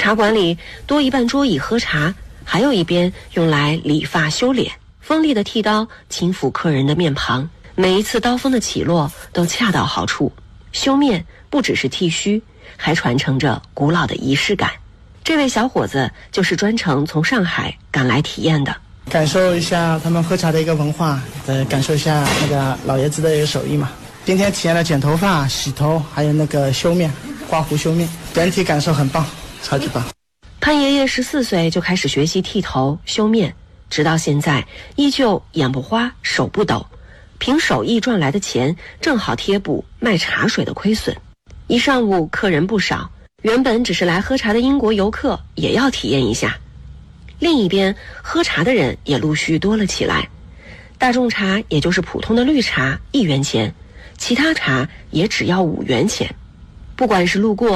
茶馆里多一半桌椅喝茶，还有一边用来理发修脸。锋利的剃刀轻抚客人的面庞，每一次刀锋的起落都恰到好处。修面不只是剃须，还传承着古老的仪式感。这位小伙子就是专程从上海赶来体验的， 感受一下他们喝茶的一个文化，感受一下那个老爷子的一个手艺嘛。今天体验了剪头发、洗头，还有那个修面、刮胡修面，整体感受很棒，超级棒。 潘爷爷14岁就开始学习剃头、修面，直到现在依旧眼不花、手不抖，凭手艺赚来的钱正好贴补卖茶水的亏损。一上午客人不少，原本只是来喝茶的英国游客也要体验一下。另一边，喝茶的人也陆续多了起来。大众茶也就是普通的绿茶1元钱，其他茶也只要5元钱。不管是路过